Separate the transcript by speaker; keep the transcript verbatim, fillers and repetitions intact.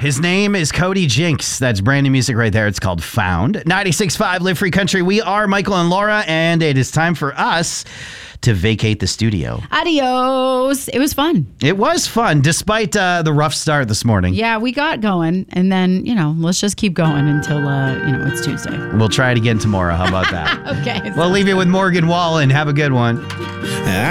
Speaker 1: His name is Cody Jinks. That's brand new music right there. It's called Found. ninety-six point five Live Free Country. We are Michael and Laura, and it is time for us to vacate the studio.
Speaker 2: Adios. It was fun.
Speaker 1: It was fun, despite uh, the rough start this morning.
Speaker 2: Yeah, we got going, and then, you know, let's just keep going until, uh, you know, it's Tuesday.
Speaker 1: We'll try it again tomorrow. How about that?
Speaker 2: Okay.
Speaker 1: We'll leave you with Morgan Wallen. Have a good one.